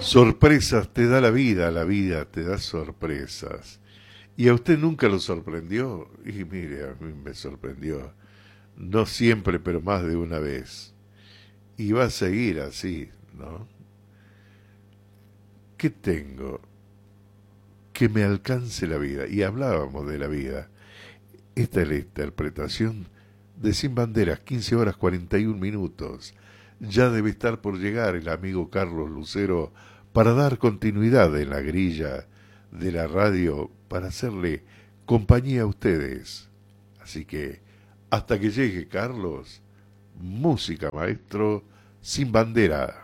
Sorpresas te da la vida te da sorpresas. ¿Y a usted nunca lo sorprendió? Y mire, a mí me sorprendió. No siempre, pero más de una vez. Y va a seguir así, ¿no? ¿Qué tengo? Que me alcance la vida. Y hablábamos de la vida. Esta es la interpretación de Sin Banderas, 15 horas 41 minutos. Ya debe estar por llegar el amigo Carlos Lucero para dar continuidad en la grilla de la radio para hacerle compañía a ustedes. Así que, hasta que llegue Carlos, música maestro, Sin Bandera.